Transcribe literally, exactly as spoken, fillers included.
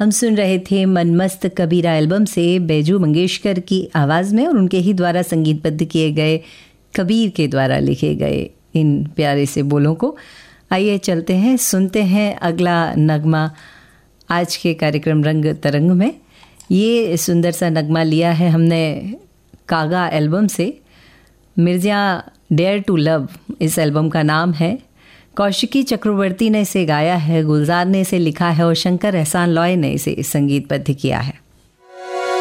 हम सुन रहे थे मनमस्त कबीरा एल्बम से बैजू मंगेशकर की आवाज़ में और उनके ही द्वारा संगीतबद्ध किए गए कबीर के द्वारा लिखे गए इन प्यारे से बोलों को। आइए चलते हैं, सुनते हैं अगला नगमा आज के कार्यक्रम रंग तरंग में। ये सुंदर सा नगमा लिया है हमने कागा एल्बम से। मिर्ज़ा डेयर टू लव इस एल्बम का नाम है। कौशिकी चक्रवर्ती ने इसे गाया है, गुलजार ने इसे लिखा है और शंकर एहसान लॉय ने इसे संगीतबद्ध किया है।